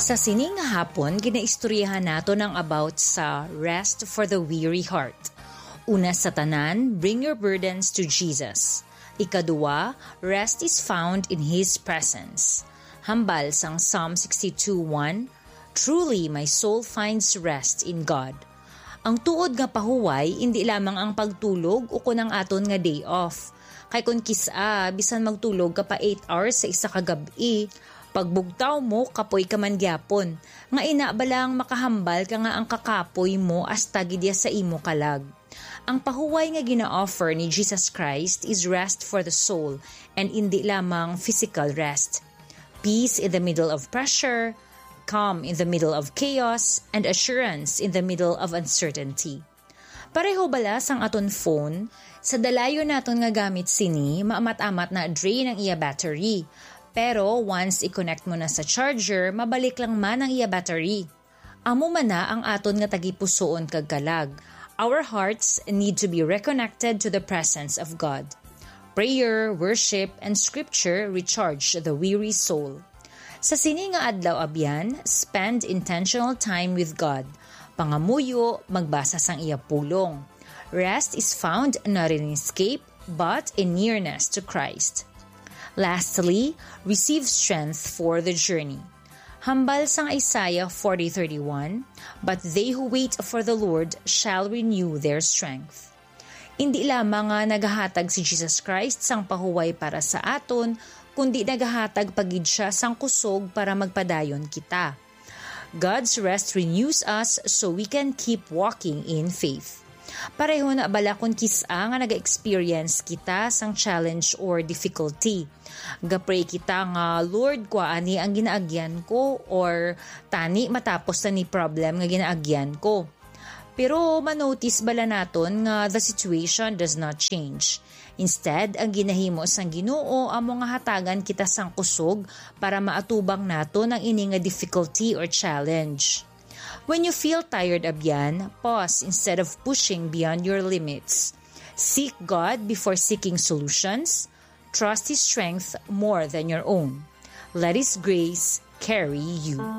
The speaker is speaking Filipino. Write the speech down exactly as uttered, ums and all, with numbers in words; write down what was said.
Sa sining nga hapon, ginaistoryahan nato ng about sa rest for the weary heart. Una sa tanan, bring your burdens to Jesus. Ikaduwa, rest is found in His presence. Hambal sang Psalm sixty-two one, truly my soul finds rest in God. Ang tuod nga pahuway, hindi lamang ang pagtulog o kunang aton nga day off. Kay kun kisa, bisan magtulog ka pa eight hours sa isa ka gabi, pagbugtaw mo, kapoy ka man gyapon. Nga ina balang makahambal ka nga ang kakapoy mo hasta gidya sa imo kalag. Ang pahuway nga gina-offer ni Jesus Christ is rest for the soul and hindi lamang physical rest. Peace in the middle of pressure, calm in the middle of chaos, and assurance in the middle of uncertainty. Pareho balas ang aton phone, sa dalayo naton nga gamit sini, maamat-amat na drain ang iya battery. Pero once i-connect mo na sa charger, mabalik lang man ang iya battery. Amo man na ang aton nga tagipusoon kag kalag. Our hearts need to be reconnected to the presence of God. Prayer, worship, and scripture recharge the weary soul. Sa sini nga adlaw abyan, spend intentional time with God. Pangamuyo, magbasa sang iya pulong. Rest is found not in escape, but in nearness to Christ. Lastly, receive strength for the journey. Hambal sang Isaiah forty thirty-one, but they who wait for the Lord shall renew their strength. Hindi lamang nga nagahatag si Jesus Christ sang pahuway para sa aton, kundi nagahatag pagid siya sang kusog para magpadayon kita. God's rest renews us so we can keep walking in faith. Pareho na bala kung kisa nga naga-experience kita sang challenge or difficulty. Gapray kita nga, Lord, kwa ani ang ginaagyan ko or tani matapos na ni problem nga ginaagyan ko. Pero manotice bala naton nga the situation does not change. Instead, ang ginahimo sang Ginoo amo nga hatagan kita sang kusog para maatubang naton ang ini nga difficulty or challenge. When you feel tired abyan, pause instead of pushing beyond your limits. Seek God before seeking solutions. Trust His strength more than your own. Let His grace carry you.